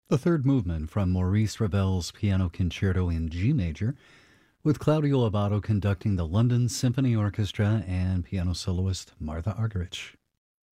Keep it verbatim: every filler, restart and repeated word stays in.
The third movement from Maurice Ravel's Piano Concerto in G major, with Claudio Abbado conducting the London Symphony Orchestra and piano soloist Martha Argerich.